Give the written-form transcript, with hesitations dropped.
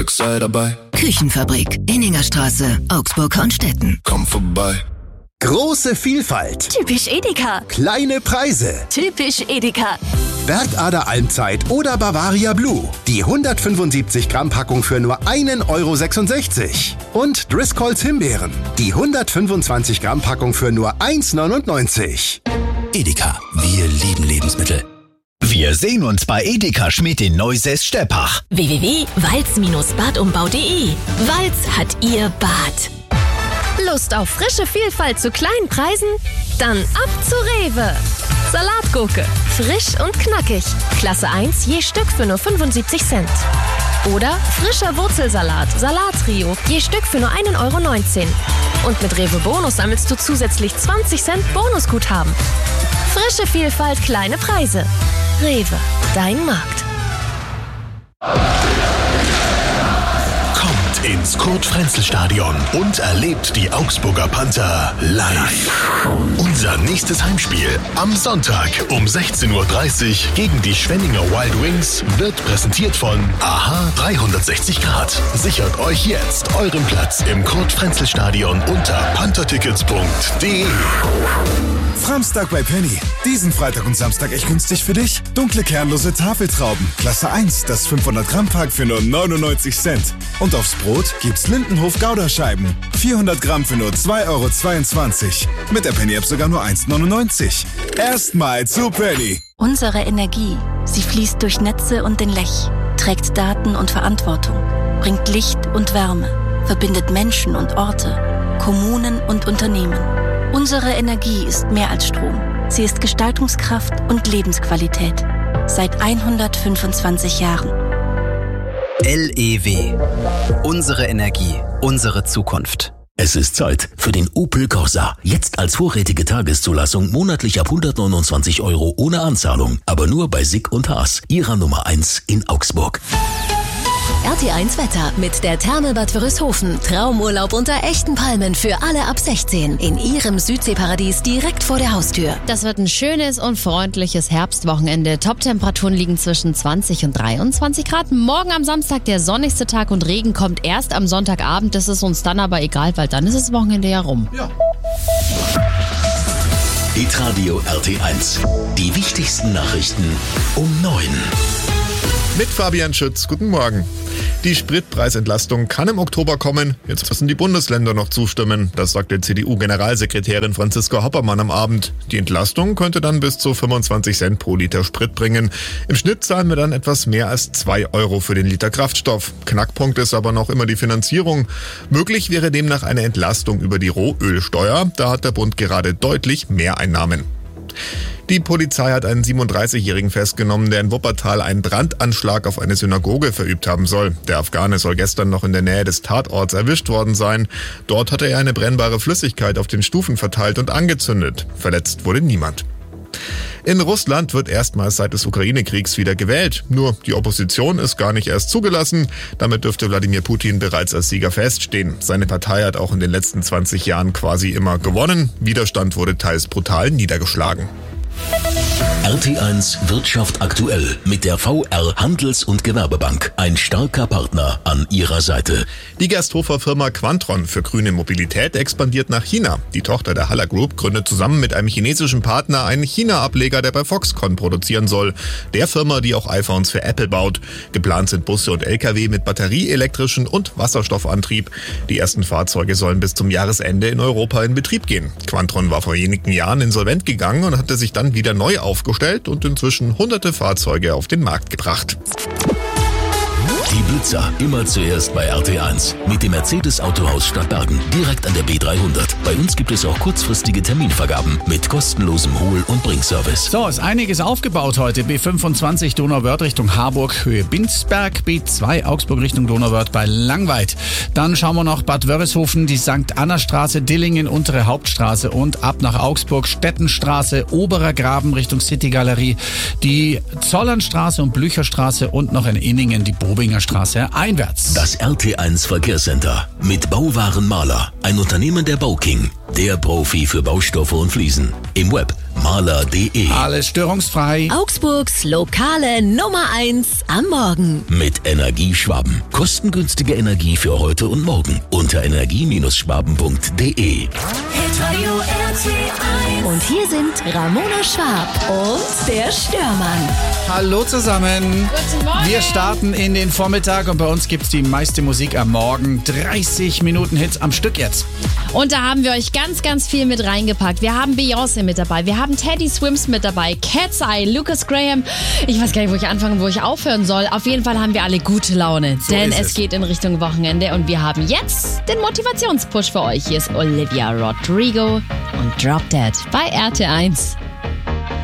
sei dabei. Küchenfabrik, Inningerstraße, Augsburg-Hornstetten. Komm vorbei. Große Vielfalt. Typisch Edeka. Kleine Preise. Typisch Edeka. Bergader Almzeit oder Bavaria Blue. Die 175 Gramm Packung für nur 1,66 €. Und Driscolls Himbeeren. Die 125 Gramm Packung für nur 1,99 €. Edeka, wir lieben Lebensmittel. Wir sehen uns bei Edeka Schmidt in Neusäß-Steppach. www.walz-badumbau.de. Walz hat ihr Bad. Lust auf frische Vielfalt zu kleinen Preisen? Dann ab zu Rewe. Salatgurke, frisch und knackig. Klasse 1 je Stück für nur 75 Cent. Oder frischer Wurzelsalat, Salattrio, je Stück für nur 1,19 €. Und mit Rewe Bonus sammelst du zusätzlich 20 Cent Bonusguthaben. Frische Vielfalt, kleine Preise. Rewe, dein Markt. Kommt ins Kurt-Frenzel-Stadion und erlebt die Augsburger Panther live. Unser nächstes Heimspiel am Sonntag um 16:30 Uhr gegen die Schwenninger Wild Wings wird präsentiert von AHA 360 Grad. Sichert euch jetzt euren Platz im Kurt-Frenzel-Stadion unter panthertickets.de. Samstag bei Penny. Diesen Freitag und Samstag echt günstig für dich. Dunkle kernlose Tafeltrauben. Klasse 1, das 500 Gramm Pack für nur 99 Cent. Und aufs Brot gibt's Lindenhof Gouda-Scheiben. 400 Gramm für nur 2,22 €. Mit der Penny-App sogar nur 1,99 €. Erstmal zu Penny. Unsere Energie, sie fließt durch Netze und den Lech, trägt Daten und Verantwortung, bringt Licht und Wärme, verbindet Menschen und Orte, Kommunen und Unternehmen. Unsere Energie ist mehr als Strom. Sie ist Gestaltungskraft und Lebensqualität. Seit 125 Jahren. LEW. Unsere Energie, unsere Zukunft. Es ist Zeit für den Opel Corsa. Jetzt als vorrätige Tageszulassung monatlich ab 129 € ohne Anzahlung. Aber nur bei Sick und Haas, ihrer Nummer 1 in Augsburg. RT1 Wetter mit der Therme Bad Wörishofen. Traumurlaub unter echten Palmen für alle ab 16. In ihrem Südseeparadies direkt vor der Haustür. Das wird ein schönes und freundliches Herbstwochenende. Top-Temperaturen liegen zwischen 20 und 23 Grad. Morgen am Samstag der sonnigste Tag und Regen kommt erst am Sonntagabend. Das ist uns dann aber egal, weil dann ist das Wochenende ja rum. Ja. Hitradio RT1. Die wichtigsten Nachrichten um 9. Mit Fabian Schütz, guten Morgen. Die Spritpreisentlastung kann im Oktober kommen. Jetzt müssen die Bundesländer noch zustimmen. Das sagte CDU-Generalsekretärin Franziska Hoppermann am Abend. Die Entlastung könnte dann bis zu 25 Cent pro Liter Sprit bringen. Im Schnitt zahlen wir dann etwas mehr als 2 € für den Liter Kraftstoff. Knackpunkt ist aber noch immer die Finanzierung. Möglich wäre demnach eine Entlastung über die Rohölsteuer. Da hat der Bund gerade deutlich mehr Einnahmen. Die Polizei hat einen 37-Jährigen festgenommen, der in Wuppertal einen Brandanschlag auf eine Synagoge verübt haben soll. Der Afghane soll gestern noch in der Nähe des Tatorts erwischt worden sein. Dort hatte er eine brennbare Flüssigkeit auf den Stufen verteilt und angezündet. Verletzt wurde niemand. In Russland wird erstmals seit des Ukraine-Kriegs wieder gewählt. Nur die Opposition ist gar nicht erst zugelassen. Damit dürfte Wladimir Putin bereits als Sieger feststehen. Seine Partei hat auch in den letzten 20 Jahren quasi immer gewonnen. Widerstand wurde teils brutal niedergeschlagen. RT1 Wirtschaft aktuell mit der VR Handels- und Gewerbebank. Ein starker Partner an ihrer Seite. Die Gersthofer Firma Quantron für grüne Mobilität expandiert nach China. Die Tochter der Haller Group gründet zusammen mit einem chinesischen Partner einen China-Ableger, der bei Foxconn produzieren soll. Der Firma, die auch iPhones für Apple baut. Geplant sind Busse und LKW mit batterieelektrischen und Wasserstoffantrieb. Die ersten Fahrzeuge sollen bis zum Jahresende in Europa in Betrieb gehen. Quantron war vor wenigen Jahren insolvent gegangen und hatte sich dann wieder neu aufgestellt und inzwischen hunderte Fahrzeuge auf den Markt gebracht. Die Blitzer immer zuerst bei RT1 mit dem Mercedes-Autohaus Stadtbergen, direkt an der B300. Bei uns gibt es auch kurzfristige Terminvergaben mit kostenlosem Hol- und Bringservice. So, ist einiges aufgebaut heute. B25 Donauwörth Richtung Harburg, Höhe Binsberg. B2 Augsburg Richtung Donauwörth bei Langweid. Dann schauen wir noch Bad Wörishofen, die St. Anna-Straße, Dillingen, Untere Hauptstraße und ab nach Augsburg, Stettenstraße, Oberer Graben Richtung City-Galerie, die Zollernstraße und Blücherstraße und noch in Inningen die Bobinger Straße einwärts. Das RT1 Verkehrscenter mit Bauwarenmaler, ein Unternehmen der Bauking, der Profi für Baustoffe und Fliesen. Im Web mahler.de. Alles störungsfrei. Augsburgs lokale Nummer 1 am Morgen. Mit Energieschwaben. Kostengünstige Energie für heute und morgen. Unter energie-schwaben.de. Und hier sind Ramona Schwab und der Störmann. Hallo zusammen. Guten Morgen. Wir starten in den Vormittag und bei uns gibt's die meiste Musik am Morgen. 30 Minuten Hits am Stück jetzt. Und da haben wir euch ganz, ganz viel mit reingepackt. Wir haben Beyoncé mit dabei, wir haben Teddy Swims mit dabei, Cat's Eye, Lucas Graham. Ich weiß gar nicht, wo ich anfangen, wo ich aufhören soll. Auf jeden Fall haben wir alle gute Laune, denn es geht in Richtung Wochenende und wir haben jetzt den Motivationspush für euch. Hier ist Olivia Rodrigo und Drop Dead bei RT1.